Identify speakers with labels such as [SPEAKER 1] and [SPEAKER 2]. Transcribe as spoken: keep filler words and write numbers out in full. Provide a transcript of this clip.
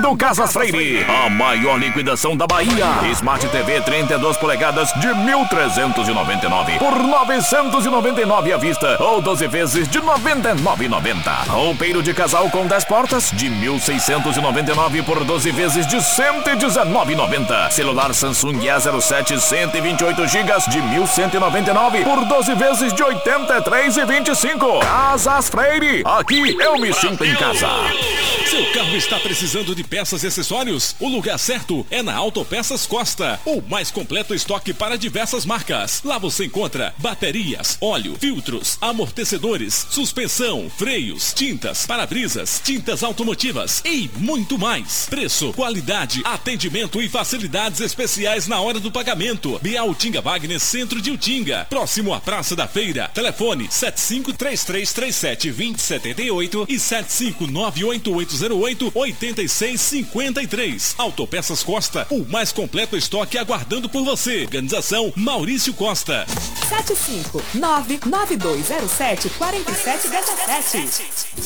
[SPEAKER 1] chegando Casas Freire, a maior liquidação da Bahia. Smart T V trinta e duas polegadas de mil trezentos e noventa e nove por novecentos e noventa e nove à vista ou doze vezes de noventa e nove reais e noventa centavos. Roupeiro de casal com dez portas de mil seiscentos e noventa e nove por doze vezes de cento e dezenove reais e noventa centavos. Celular Samsung A zero sete cento e vinte e oito gigas de mil cento e noventa e nove por doze vezes de oitenta e três reais e vinte e cinco centavos. Casas Freire, aqui eu me sinto em casa.
[SPEAKER 2] Seu carro está precisando de peças e acessórios? O lugar certo é na Autopeças Costa, o mais completo estoque para diversas marcas. Lá você encontra baterias, óleo, filtros, amortecedores, suspensão, freios, tintas, para-brisas, tintas automotivas e muito mais. Preço, qualidade, atendimento e facilidades especiais na hora do pagamento. Bial Utinga Wagner, centro de Utinga, próximo à Praça da Feira. Telefone sete cinco três três três sete dois zero sete oito e sete cinco nove oito oito zero oito oito seis cinco três. Autopeças Costa, o mais completo estoque aguardando por você. Organização Maurício Costa.
[SPEAKER 3] sete cinco nove nove dois zero sete quatro sete um sete.